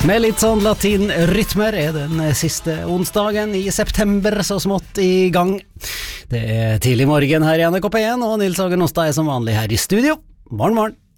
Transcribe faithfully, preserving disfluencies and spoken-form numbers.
Med litt sånn latinrytmer er den siste onsdagen i september så smått i gang. Det er tidlig morgen her i N R K P en, og Nils Åge Nostad er som vanlig her i studio. Morgen, morgen.